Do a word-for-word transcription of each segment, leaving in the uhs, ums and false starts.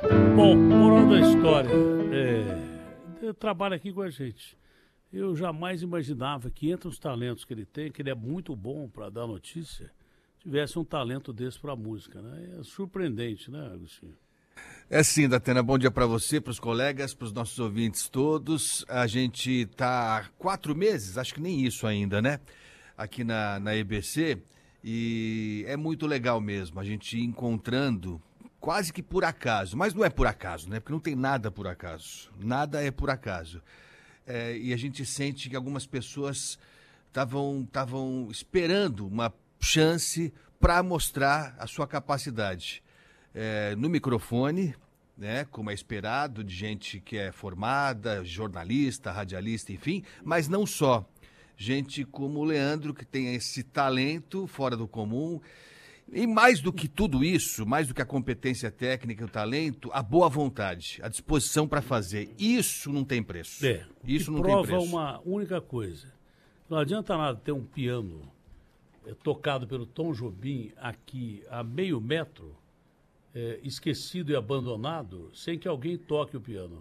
Bom, moral da história, é, ele trabalha aqui com a gente. Eu jamais imaginava que entre os talentos que ele tem, que ele é muito bom para dar notícia, tivesse um talento desse para a música, né? É surpreendente, né, Agostinho? É sim, Datena. Bom dia para você, para os colegas, para os nossos ouvintes todos. A gente está há quatro meses, acho que nem isso ainda, né? Aqui na, na E B C. E é muito legal mesmo a gente ir encontrando, quase que por acaso. Mas não é por acaso, né? Porque não tem nada por acaso. Nada é por acaso. É, e a gente sente que algumas pessoas estavam estavam esperando uma chance para mostrar a sua capacidade. É, no microfone, né, como é esperado, de gente que é formada, jornalista, radialista, enfim, mas não só. Gente como o Leandro, que tem esse talento fora do comum. E mais do que tudo isso, mais do que a competência técnica e o talento, a boa vontade, a disposição para fazer. Isso não tem preço. É, isso não prova tem preço. uma única coisa. Não adianta nada ter um piano é, tocado pelo Tom Jobim aqui a meio metro, É, esquecido e abandonado, sem que alguém toque o piano.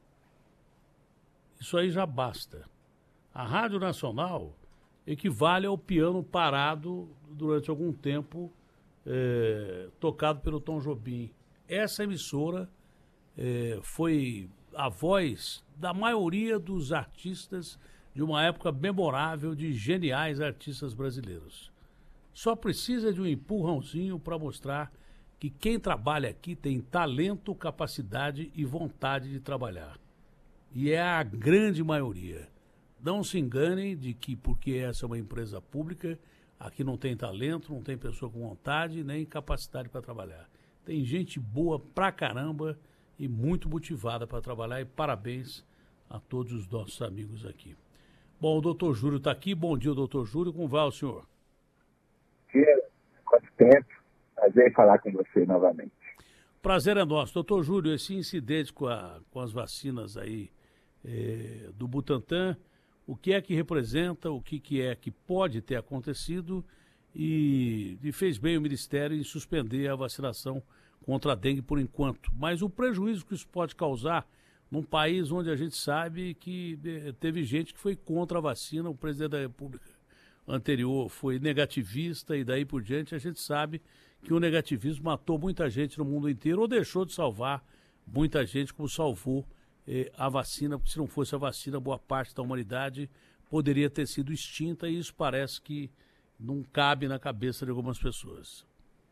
Isso aí já basta. A Rádio Nacional equivale ao piano parado durante algum tempo, é, tocado pelo Tom Jobim. Essa emissora é, foi a voz da maioria dos artistas de uma época memorável de geniais artistas brasileiros. Só precisa de um empurrãozinho para mostrar que quem trabalha aqui tem talento, capacidade e vontade de trabalhar. E é a grande maioria. Não se enganem de que porque essa é uma empresa pública, aqui não tem talento, não tem pessoa com vontade nem capacidade para trabalhar. Tem gente boa pra caramba e muito motivada para trabalhar, e parabéns a todos os nossos amigos aqui. Bom, o doutor Júlio está aqui. Bom dia, doutor Júlio. Como vai o senhor? Bom dia, quanto tempo? Prazer em falar com você novamente. Prazer é nosso. Doutor Júlio, esse incidente com, a, com as vacinas aí é, do Butantan, o que é que representa, o que, que é que pode ter acontecido e, e fez bem o Ministério em suspender a vacinação contra a dengue por enquanto. Mas o prejuízo que isso pode causar num país onde a gente sabe que é, teve gente que foi contra a vacina, o presidente da República anterior foi negativista e daí por diante a gente sabe que o negativismo matou muita gente no mundo inteiro ou deixou de salvar muita gente como salvou eh, a vacina, porque se não fosse a vacina, boa parte da humanidade poderia ter sido extinta e isso parece que não cabe na cabeça de algumas pessoas.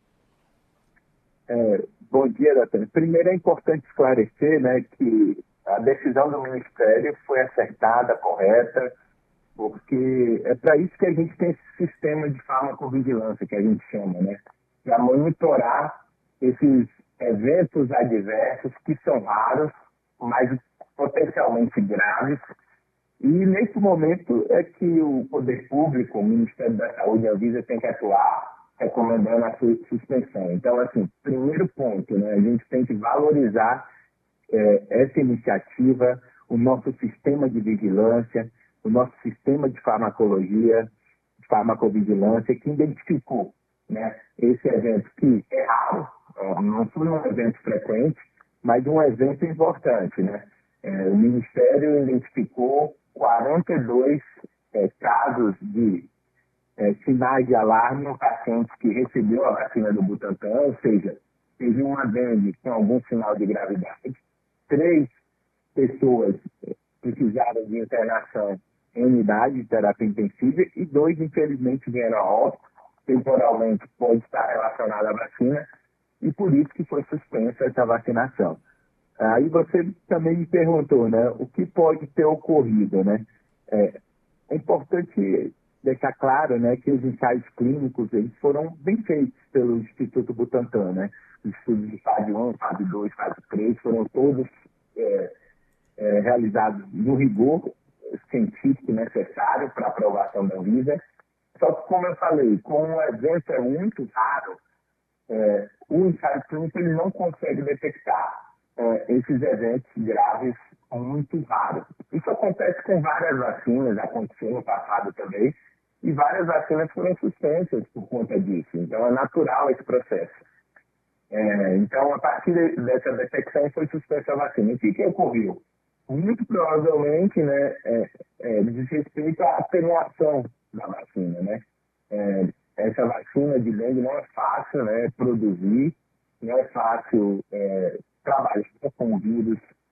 É, bom dia, Natan. Primeiro é importante esclarecer, né, que a decisão do Ministério foi acertada, correta, porque é para isso que a gente tem esse sistema de farmacovigilância, que a gente chama, né? Para monitorar esses eventos adversos que são raros, mas potencialmente graves. E nesse momento é que o poder público, o Ministério da Saúde e a Anvisa tem que atuar recomendando a sua suspensão. Então, assim, primeiro ponto, né? A gente tem que valorizar é, essa iniciativa, o nosso sistema de vigilância, o nosso sistema de farmacologia, de farmacovigilância, que identificou, né, esse evento que é raro, não foi um evento frequente, mas um evento importante, né? É, o Ministério identificou quarenta e dois é, casos de é, sinais de alarme em pacientes que recebeu a vacina do Butantan, ou seja, teve uma dengue com algum sinal de gravidade. Três pessoas precisaram de internação em unidade de terapia intensiva e dois, infelizmente, vieram a óbito, temporalmente pode estar relacionado à vacina e por isso que foi suspensa essa vacinação. Aí você também me perguntou, né, o que pode ter ocorrido, né? É, é importante deixar claro, né, que os ensaios clínicos eles foram bem feitos pelo Instituto Butantan, né? Os estudos de fase um, fase dois, fase três foram todos é, é, realizados no rigor científico necessário para a aprovação da Anvisa. Só que, como eu falei, como o evento é muito raro, é, o ensaio clínico ele não consegue detectar é, esses eventos graves muito raros. Isso acontece com várias vacinas, aconteceu no passado também, e várias vacinas foram suspensas por conta disso. Então, é natural esse processo. É, então, a partir de, dessa detecção, foi suspensa a vacina. O que, que ocorreu? Muito provavelmente, né, é, é, diz respeito à atenuação da vacina, né? É, essa vacina de dengue não é fácil, né, produzir, não é fácil é, trabalhar com vírus